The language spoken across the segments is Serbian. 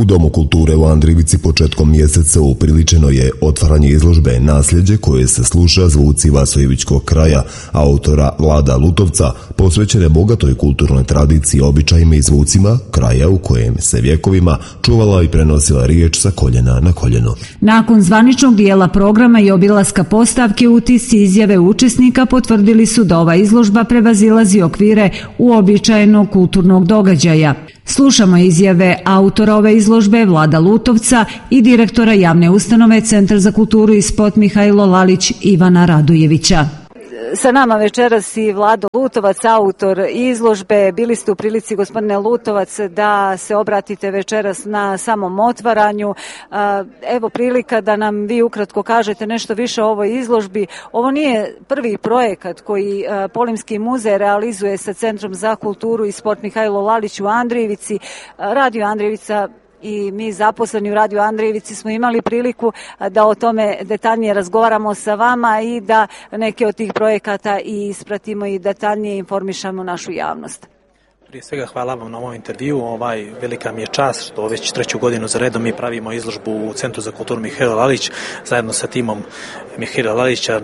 U Domu kulture u Andrijevici početkom mjeseca upriličeno je otvaranje izložbe Nasljeđe koje se sluša zvuci Vasojevićkog kraja autora Vlada Lutovca, posvećene bogatoj kulturnoj tradiciji, običajima i zvucima kraja u kojem se vjekovima čuvala i prenosila riječ sa koljena na koljeno. Nakon zvaničnog dijela programa i obilaska postavke, utisci i izjave učesnika potvrdili su da ova izložba prevazilazi okvire uobičajenog kulturnog događaja. Slušamo izjave autora ove izložbe Vlada Lutovca i direktora javne ustanove Centar za kulturu i sport Mihajlo Lalić Ivana Radojevića. Sa nama večeras i Vlado Lutovac, autor izložbe. Bili ste u prilici, gospodine Lutovac, da se obratite večeras na samom otvaranju. Evo prilika da nam vi ukratko kažete nešto više o ovoj izložbi. Ovo nije prvi projekat koji Polimski muzej realizuje sa Centrom za kulturu i sport Mihajlo Lalić u Andrijevici. Radio Andrijevica i mi zaposleni u Radio Andrijevici smo imali priliku da o tome detaljnije razgovaramo sa vama i da neke od tih projekata i ispratimo i detaljnije informišemo našu javnost. Prije svega hvala vam na ovom intervju. Velika mi je čast što već 3. godinu za redom mi pravimo izložbu u Centru za kulturu Mihajlo Lalić zajedno sa timom Mihajla Lalića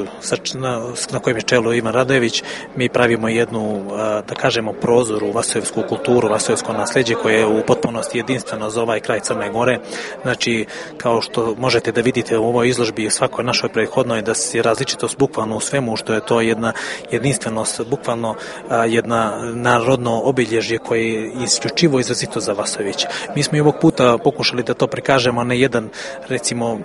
na kojem je čelu Ivan Radojević. Mi pravimo jednu, da kažemo, prozor u vasojevsku kulturu, vasojevsko nasljeđe koje je u potpunosti jedinstveno za ovaj kraj Crne Gore. Znači, kao što možete da vidite u ovoj izložbi i svakoj našoj prethodnoj, da je različitost bukvalno u svemu, što je to jedna jedinstvenost, bukvalno jedna narodno obilježje koje je isključivo izrazito za Vasojević. Mi smo i ovog puta pokušali da to prikažemo na jedan, recimo,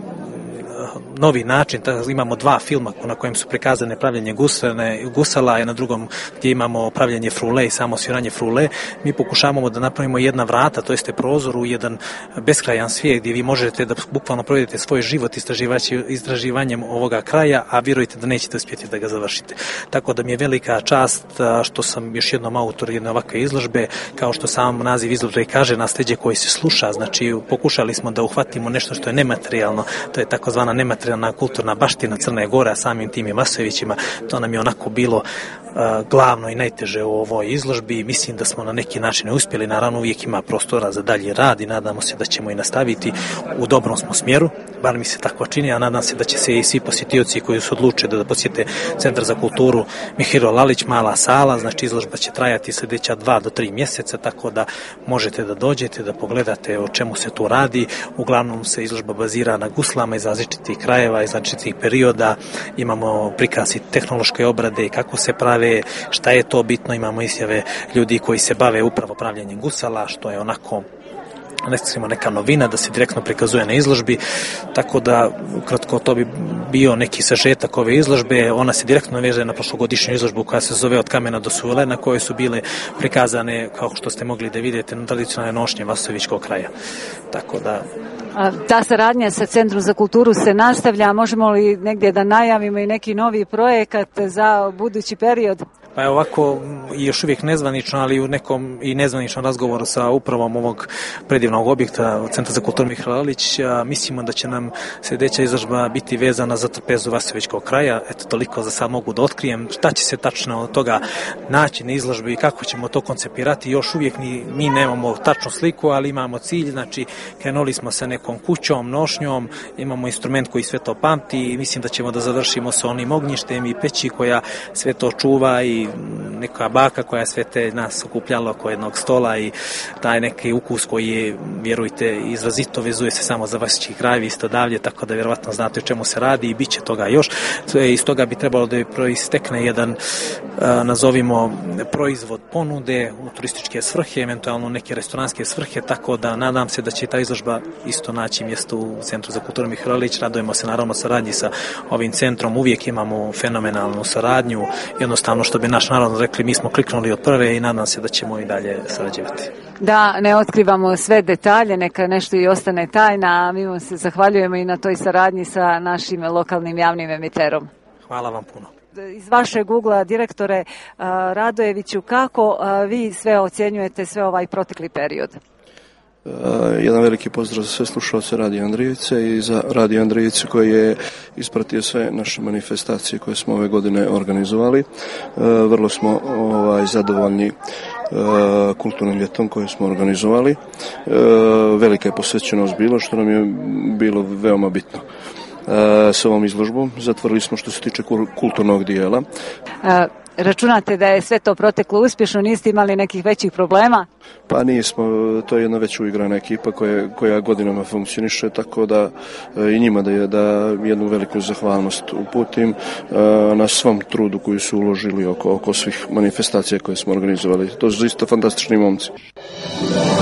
novi način. Imamo 2 filma na kojem su prikazane pravljenje gusala, a na drugom gdje imamo pravljenje frule i samo sviranje frule. Mi pokušavamo da napravimo jedna vrata, to jeste prozor u jedan beskrajan svijet gdje vi možete da bukvalno provedete svoj život istraživanjem ovoga kraja, a vjerujte da nećete uspjeti da ga završite. Tako da mi je velika čast što sam još jednom autor jedne ovakve izložbe, kao što sam naziv izložbe kaže, nasljeđe koje se sluša. Znači, pokušali smo da uhvatimo nešto što je nematerijalno, to je takozvana nematerijalna kulturna baština Crne Gore, a samim tim i Vasojevićima. To nam je onako bilo glavno i najteže u ovoj izložbi. Mislim da smo na neki način uspjeli. Naravno, uvijek ima prostora za dalji rad i nadamo se da ćemo i nastaviti. U dobrom smo smjeru, bar mi se tako čini, a nadam se da će se i svi posjetioci koji su odlučili da posjete Centar za kulturu Mihajlo Lalić, mala sala. Znači, izložba će trajati sljedeća 2 do 3 mjeseca, tako da možete da dođete, da pogledate o čemu se tu radi. Uglavnom se izložba bazira na guslama iz različitih krajeva, iz različitih perioda. Imamo prikaz i tehnološke obrade i kako se prave, šta je to bitno. Imamo izjave ljudi koji se bave upravo pravljenjem gusala, što je onako neka novina da se direktno prikazuje na izložbi, tako da ukratko to bi bio neki sažetak ove izložbe. Ona se direktno veže na prošlogodišnju izložbu koja se zove Od kamena do sule, na kojoj su bile prikazane, kao što ste mogli da vidite, tradicionalne nošnje Vasojevićkog kraja. Tako da ta saradnja sa Centrom za kulturu se nastavlja. Možemo li negdje da najavimo i neki novi projekat za budući period? Pa je ovako još uvijek nezvanično, ali u nekom i nezvaničnom razgovoru sa upravom ovog predivnog objekta Centra za kulturu Mihajlo Lalić, mislimo da će nam sljedeća izložba biti vezana za trpezu Vasojevićkog kraja. Eto, toliko za sad mogu da otkrijem. Šta će se tačno od toga naći na izložbi i kako ćemo to koncipirati, još uvijek mi nemamo tačnu sliku, ali imamo cilj. Znači, krenuli smo sa nekom kućom, nošnjom, imamo instrument koji sve to pamti i mislim da ćemo da završimo sa onim ognjištem i peći koja sve to čuva i neka baka koja sve te nas okupljala oko jednog stola i taj neki ukus koji je, vjerujte, izrazito vezuje se samo za vašći kraj, isto davlje, tako da vjerovatno znate o čemu se radi i bit će toga još. Iz toga bi trebalo da proistekne jedan, nazovimo, proizvod ponude u turističke svrhe, eventualno neke restoranske svrhe, tako da nadam se da će ta izložba isto naći mjesto u Centru za kulturu Mihajlo Lalić. Radujemo se naravno saradnji sa ovim centrom, uvijek imamo fenomenalnu saradnju, jednostavno što bi naš narod rekli, mi smo kliknuli od prve i nadam se da ćemo i dalje sarađivati. Da ne otkrivamo sve detalje, neka nešto i ostane tajna, a mi vam se zahvaljujemo i na toj saradnji sa našim lokalnim javnim emiterom. Hvala vam puno. Iz vašeg ugla, direktore Radojeviću, kako vi sve ocjenjujete sve ovaj protekli period? Jedan veliki pozdrav za sve slušalce Radio Andrijevice i za Radio Andrijevice koji je ispratio sve naše manifestacije koje smo ove godine organizovali. Vrlo smo zadovoljni kulturnim ljetom koje smo organizovali. Velika je posvećenost bilo, što nam je bilo veoma bitno. S ovom izložbom zatvorili smo što se tiče kulturnog dijela. Računate da je sve to proteklo uspješno, niste imali nekih većih problema? Pa nismo, to je jedna već uigrana ekipa koja godinama funkcioniše, tako da i njima da jednu veliku zahvalnost uputim na svom trudu koji su uložili oko svih manifestacija koje smo organizovali. To su isto fantastični momci.